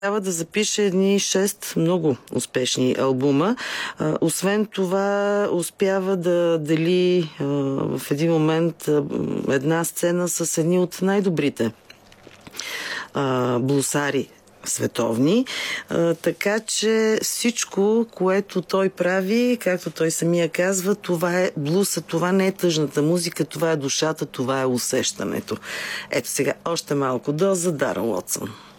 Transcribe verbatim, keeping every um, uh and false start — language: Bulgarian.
Трябва да запише едни шест много успешни албума. А, освен това, успява да дели а, в един момент а, една сцена с едни от най-добрите а, блусари световни. А, така че всичко, което той прави, както той самия казва, това е блуса, това не е тъжната музика, това е душата, това е усещането. Ето сега още малко доза Дарън Уотсън.